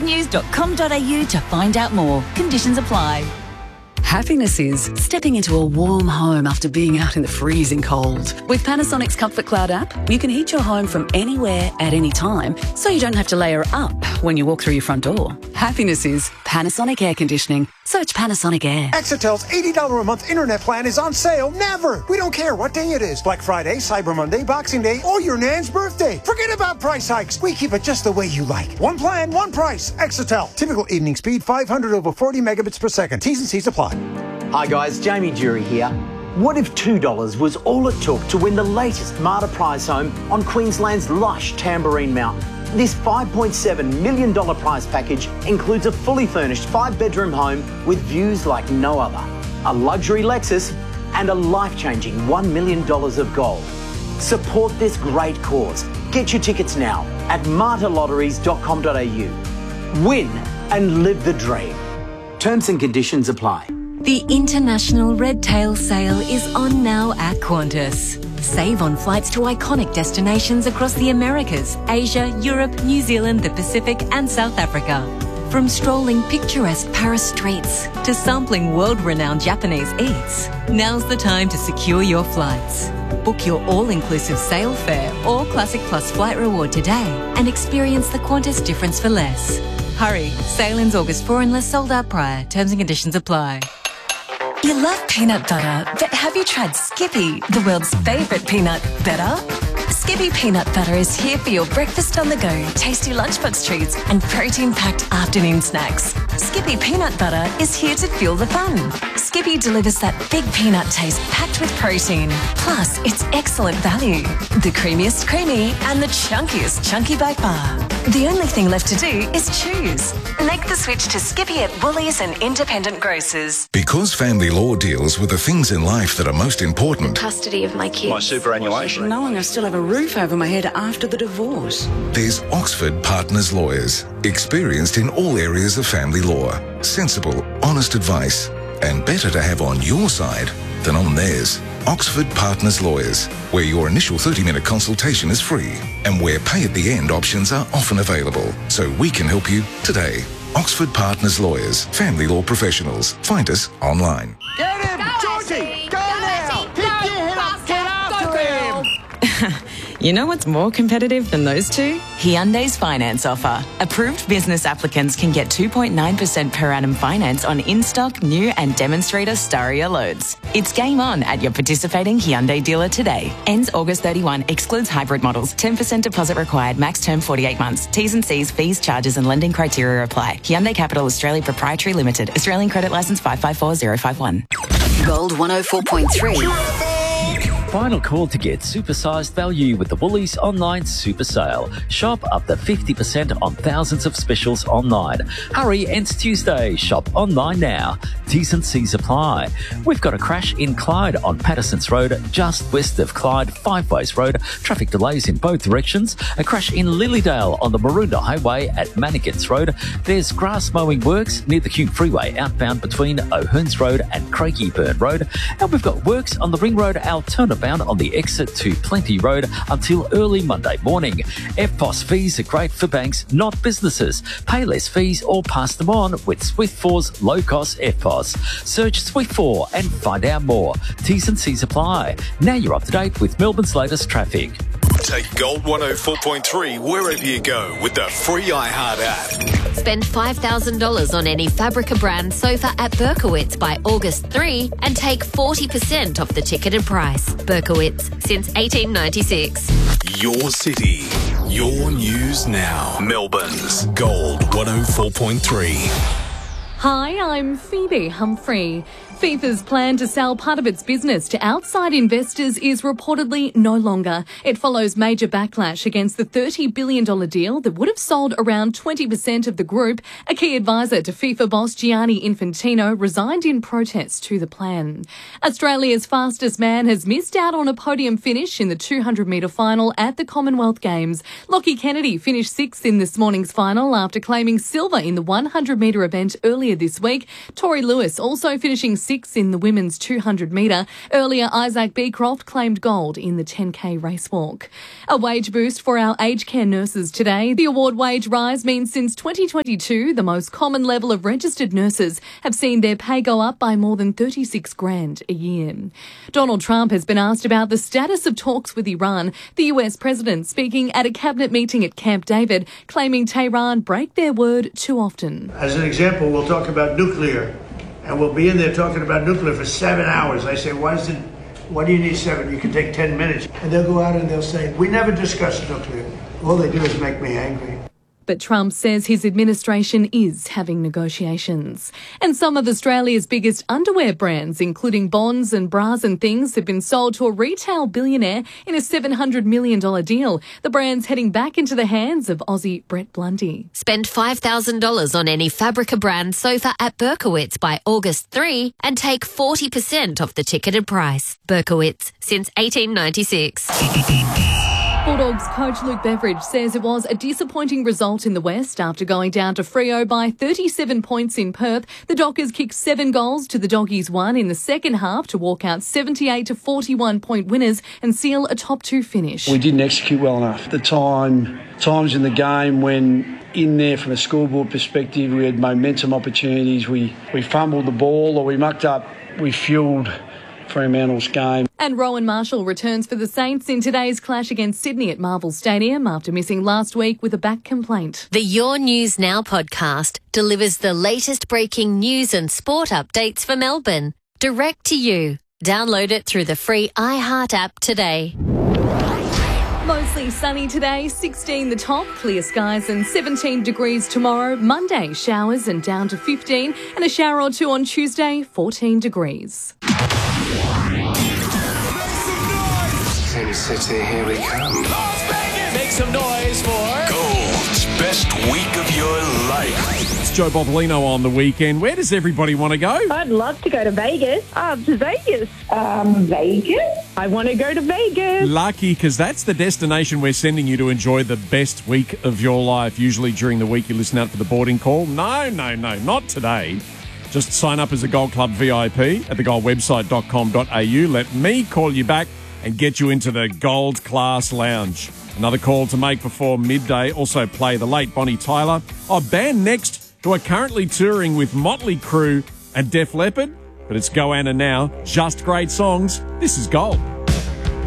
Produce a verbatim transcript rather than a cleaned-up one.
news dot com dot a u to find out more. Conditions apply. Happiness is stepping into a warm home after being out in the freezing cold. With Panasonic's Comfort Cloud app, you can heat your home from anywhere at any time, so you don't have to layer up when you walk through your front door. Happiness is Panasonic Air Conditioning. Search Panasonic Air. Exitel's eighty dollars a month internet plan is on sale never. We don't care what day it is. Black Friday, Cyber Monday, Boxing Day, or your nan's birthday. Forget about price hikes. We keep it just the way you like. One plan, one price. Exitel. Typical evening speed, five hundred over forty megabits per second. T's and C's apply. Hi guys, Jamie Jury here. What if two dollars was all it took to win the latest Marta prize home on Queensland's lush Tamborine Mountain? This five point seven million dollars prize package includes a fully furnished five-bedroom home with views like no other, a luxury Lexus and a life-changing one million dollars of gold. Support this great cause. Get your tickets now at marta lotteries dot com dot a u. Win and live the dream. Terms and conditions apply. The International Red Tail Sale is on now at Qantas. Save on flights to iconic destinations across the Americas, Asia, Europe, New Zealand, the Pacific and South Africa. From strolling picturesque Paris streets to sampling world-renowned Japanese eats, now's the time to secure your flights. Book your all-inclusive sale fare or Classic Plus flight reward today and experience the Qantas difference for less. Hurry, sale ends August fourth unless sold out prior. Terms and conditions apply. You love peanut butter, but have you tried Skippy, the world's favourite peanut better? Skippy peanut butter is here for your breakfast on the go, tasty lunchbox treats and protein-packed afternoon snacks. Skippy peanut butter is here to fuel the fun. Skippy delivers that big peanut taste packed with protein. Plus, it's excellent value. The creamiest creamy and the chunkiest chunky by far. The only thing left to do is choose. Make the switch to Skippy at Woolies and independent grocers. Because family law deals with the things in life that are most important. Custody of my kids. My superannuation. Knowing I still have a roof over my head after the divorce. There's Oxford Partners Lawyers, experienced in all areas of family law. Sensible, honest advice, and better to have on your side than on theirs. Oxford Partners Lawyers, where your initial thirty-minute consultation is free and where pay at the end options are often available, so we can help you today. Oxford Partners Lawyers, family law professionals. Find us online. Get him! Go, Georgie! Ashley! Go, Go, now! Ashley! Pick Go, your head up! faster! Get after Go, him! You know what's more competitive than those two? Hyundai's finance offer. Approved business applicants can get two point nine percent per annum finance on in-stock, new and demonstrator Staria loads. It's game on at your participating Hyundai dealer today. Ends August thirty-first, excludes hybrid models. ten percent deposit required, max term forty-eight months. T's and C's, fees, charges and lending criteria apply. Hyundai Capital Australia Proprietary Limited. Australian credit licence five five four zero five one. Gold one oh four point three. Final call to get supersized value with the Woolies online super sale. Shop up to fifty percent on thousands of specials online. Hurry, ends Tuesday. Shop online now. T's and C's apply. We've got a crash in Clyde on Patterson's Road, just west of Clyde, Five Ways Road. Traffic delays in both directions. A crash in Lilydale on the Maroondah Highway at Mannequins Road. There's grass mowing works near the Hume Freeway outbound between O'Hearns Road and Craigieburn Road. And we've got works on the Ring Road Altona bound on the exit to Plenty Road until early Monday morning. F P O S fees are great for banks, not businesses. Pay less fees or pass them on with Swift four's low-cost F P O S. Search Swift four and find out more. T's and C's apply. Now you're up to date with Melbourne's latest traffic. Take Gold one oh four point three wherever you go with the free iHeart app. Spend five thousand dollars on any Fabrica brand sofa at Berkowitz by August third and take forty percent off the ticketed price. Berkowitz, since eighteen ninety-six. Your city, your news now. Melbourne's Gold one oh four point three. Hi, I'm Phoebe Humphrey. FIFA's plan to sell part of its business to outside investors is reportedly no longer. It follows major backlash against the thirty billion dollars deal that would have sold around twenty percent of the group. A key advisor to FIFA boss Gianni Infantino resigned in protest to the plan. Australia's fastest man has missed out on a podium finish in the two hundred metre final at the Commonwealth Games. Lockie Kennedy finished sixth in this morning's final after claiming silver in the one hundred metre event earlier earlier this week. Tori Lewis also finishing sixth in the women's two hundred metre. Earlier, Isaac Beecroft claimed gold in the ten K race walk. A wage boost for our aged care nurses today. The award wage rise means since twenty twenty-two, the most common level of registered nurses have seen their pay go up by more than thirty-six grand a year. Donald Trump has been asked about the status of talks with Iran. The U S president speaking at a cabinet meeting at Camp David, claiming Tehran break their word too often. As an example, we'll talk about nuclear, and we'll be in there talking about nuclear for seven hours. I say, why, is it, why do you need seven? You can take ten minutes. And they'll go out and they'll say, we never discussed nuclear. All they do is make me angry. But Trump says his administration is having negotiations. And some of Australia's biggest underwear brands, including Bonds and Bras and Things, have been sold to a retail billionaire in a seven hundred million dollars deal. The brand's heading back into the hands of Aussie Brett Blundy. Spend five thousand dollars on any Fabrica brand sofa at Berkowitz by August third and take forty percent off the ticketed price. Berkowitz, since eighteen ninety-six. Bulldogs coach Luke Beveridge says it was a disappointing result in the West after going down to Freo by thirty-seven points in Perth. The Dockers kicked seven goals to the Doggies one in the second half to walk out seventy-eight to forty-one point winners and seal a top two finish. We didn't execute well enough. The time, times in the game when in there from a scoreboard perspective, we had momentum opportunities. We, we fumbled the ball or we mucked up. We fueled Fremantle's game. And Rowan Marshall returns for the Saints in today's clash against Sydney at Marvel Stadium after missing last week with a back complaint. The Your News Now podcast delivers the latest breaking news and sport updates for Melbourne, direct to you. Download it through the free iHeart app today. Mostly sunny today, sixteen the top, clear skies and seventeen degrees tomorrow. Monday, showers and down to fifteen, and a shower or two on Tuesday, fourteen degrees. Sin City, here we come. Make some noise for Gold's best week of your life. It's Joe Bobolino on the weekend. Where does everybody want to go? I'd love to go to Vegas. Um, to Vegas. Um, Vegas? I want to go to Vegas. Lucky, because that's the destination we're sending you to enjoy the best week of your life. Usually during the week you listen out for the boarding call. No, no, no, not today. Just sign up as a Gold Club V I P at the gold website dot com dot a u. Let me call you back and get you into the Gold Class Lounge. Another call to make before midday. Also play the late Bonnie Tyler. Our band next, who are currently touring with Motley Crue and Def Leppard. But it's Goanna now. Just great songs. This is Gold.